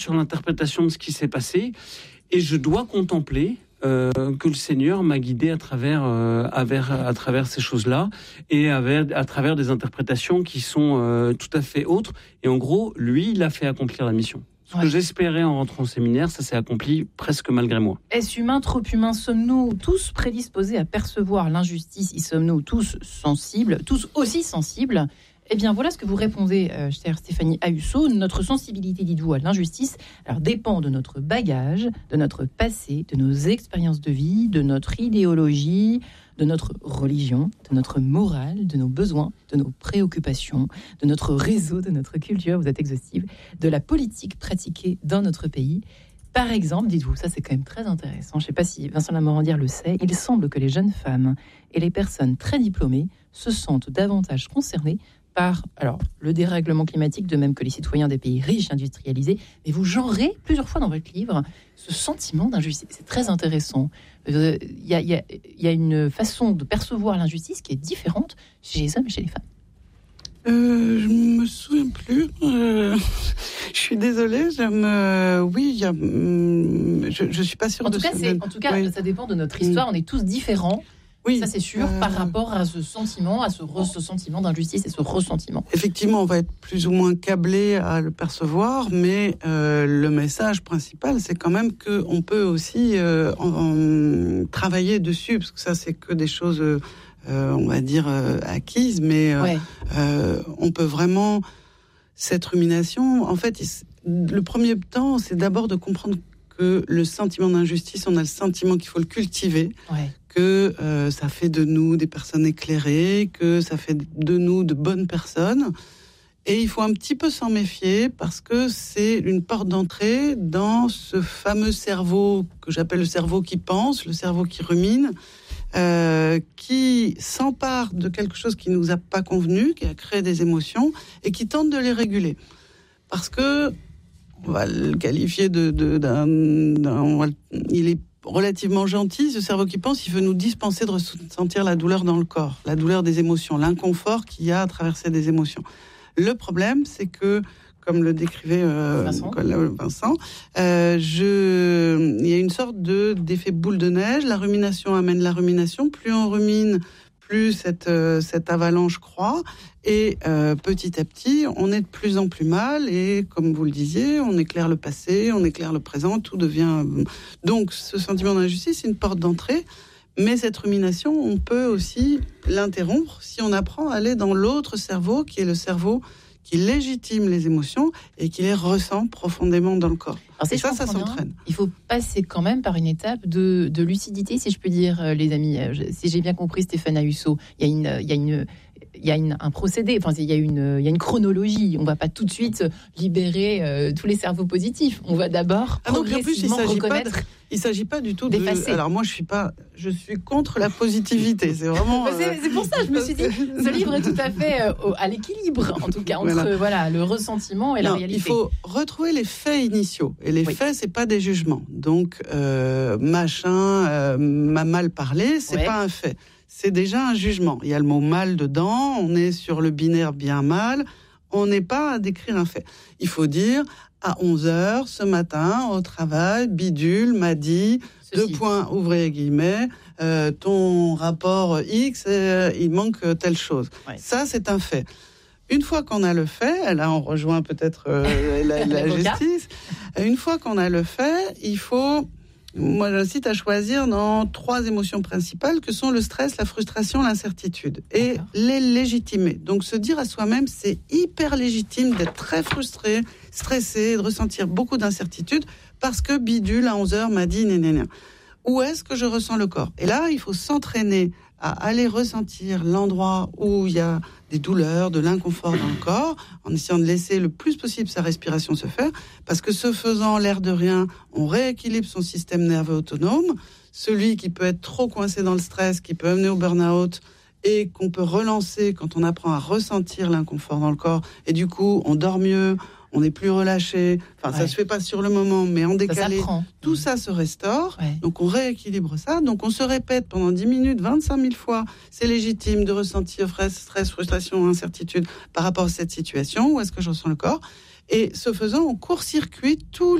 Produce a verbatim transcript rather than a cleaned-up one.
sur l'interprétation de ce qui s'est passé, et je dois contempler euh, que le Seigneur m'a guidé à travers, euh, à, vers, à travers ces choses-là, et à, vers, à travers des interprétations qui sont euh, tout à fait autres. Et en gros, lui, il a fait accomplir la mission. Ce ouais. que j'espérais en rentrant au séminaire, ça s'est accompli presque malgré moi. Est-ce humain, trop humain? Sommes-nous tous prédisposés à percevoir l'injustice? Y sommes-nous tous sensibles, tous aussi sensibles? Eh bien, voilà ce que vous répondez, euh, chère Stéphanie Ayuso. Notre sensibilité, dites-vous, à l'injustice, alors, dépend de notre bagage, de notre passé, de nos expériences de vie, de notre idéologie, de notre religion, de notre morale, de nos besoins, de nos préoccupations, de notre réseau, de notre culture, vous êtes exhaustive, de la politique pratiquée dans notre pays. Par exemple, dites-vous, ça c'est quand même très intéressant, je ne sais pas si Vincent Lamorandière le sait, il semble que les jeunes femmes et les personnes très diplômées se sentent davantage concernées par alors, le dérèglement climatique, de même que les citoyens des pays riches, industrialisés. Mais vous genrez plusieurs fois dans votre livre ce sentiment d'injustice. C'est très intéressant. Il euh, y, y, y a une façon de percevoir l'injustice qui est différente chez les hommes et chez les femmes. Euh, je me souviens plus. Euh, je suis désolée. Je me... Oui, il y a. Je, je suis pas sûre en de tout cas, ce... c'est, En tout cas, oui. ça dépend de notre histoire. On est tous différents. Oui, ça c'est sûr, euh... par rapport à ce sentiment, à ce, re- ce sentiment d'injustice et ce ressentiment. Effectivement, on va être plus ou moins câblé à le percevoir, mais euh, le message principal, c'est quand même qu'on peut aussi euh, en, en travailler dessus, parce que ça, c'est que des choses, euh, on va dire, euh, acquises, mais euh, ouais. euh, on peut vraiment... Cette rumination, en fait, le premier temps, c'est d'abord de comprendre que le sentiment d'injustice, on a le sentiment qu'il faut le cultiver, ouais. que euh, ça fait de nous des personnes éclairées, que ça fait de nous de bonnes personnes. Et il faut un petit peu s'en méfier parce que c'est une porte d'entrée dans ce fameux cerveau que j'appelle le cerveau qui pense, le cerveau qui rumine, euh, qui s'empare de quelque chose qui ne nous a pas convenu, qui a créé des émotions et qui tente de les réguler. Parce que on va le qualifier de, de, d'un, d'un... Il est relativement gentil, ce cerveau qui pense, il veut nous dispenser de ressentir la douleur dans le corps, la douleur des émotions, l'inconfort qu'il y a à traverser des émotions. Le problème, c'est que, comme le décrivait euh, Vincent, Vincent euh, je... il y a une sorte de, d'effet boule de neige. La rumination amène la rumination. Plus on rumine, plus cette, euh, cette avalanche croît. Et euh, petit à petit, on est de plus en plus mal. Et comme vous le disiez, on éclaire le passé, on éclaire le présent, tout devient... Donc, ce sentiment d'injustice, c'est une porte d'entrée. Mais cette rumination, on peut aussi l'interrompre si on apprend à aller dans l'autre cerveau, qui est le cerveau qui légitime les émotions et qui les ressent profondément dans le corps. Alors, et ça, ça s'entraîne. Bien, il faut passer quand même par une étape de, de lucidité, si je peux dire, les amis. Si j'ai bien compris, Stéphane Ayuso, il y a une... Il y a une Il y a une, un procédé, enfin, il y a une, il y a une chronologie. On ne va pas tout de suite libérer euh, tous les cerveaux positifs. On va d'abord ah donc, progressivement en plus, il reconnaître. Pas de, il ne s'agit pas du tout d'effacer. De... Alors moi, je suis pas, je suis contre la positivité. C'est vraiment. c'est, euh... c'est pour ça, je me suis dit, ce livre est tout à fait euh, à l'équilibre, en tout cas entre voilà. voilà le ressentiment et non, la réalité. Il faut retrouver les faits initiaux. Et les oui. faits, c'est pas des jugements. Donc euh, machin euh, m'a mal parlé, c'est ouais. pas un fait. C'est déjà un jugement. Il y a le mot mal dedans, on est sur le binaire bien-mal, on n'est pas à décrire un fait. Il faut dire, à onze heures, ce matin, au travail, bidule m'a dit, Ceci. deux points, ouvrez guillemets, euh, ton rapport X, euh, il manque telle chose. Ouais. Ça, c'est un fait. Une fois qu'on a le fait, là on rejoint peut-être euh, la, la justice, une fois qu'on a le fait, il faut... Moi, j'incite à choisir dans trois émotions principales que sont le stress, la frustration, l'incertitude. Et D'accord. les légitimer. Donc, se dire à soi-même, c'est hyper légitime d'être très frustré, stressé, de ressentir beaucoup d'incertitude parce que bidule à onze heures m'a dit nénéné. Où est-ce que je ressens le corps ? Et là, il faut s'entraîner à aller ressentir l'endroit où il y a des douleurs, de l'inconfort dans le corps, en essayant de laisser le plus possible sa respiration se faire, parce que ce faisant, l'air de rien, on rééquilibre son système nerveux autonome, celui qui peut être trop coincé dans le stress, qui peut amener au burn-out, et qu'on peut relancer quand on apprend à ressentir l'inconfort dans le corps, et du coup, on dort mieux, on n'est plus relâché, enfin ouais. ça se fait pas sur le moment, mais en décalé, ça tout ça se restaure, ouais. donc on rééquilibre ça, donc on se répète pendant dix minutes, vingt-cinq mille fois, c'est légitime de ressentir stress, frustration, incertitude par rapport à cette situation, où est-ce que je ressens le corps ? Et ce faisant, on court-circuite tous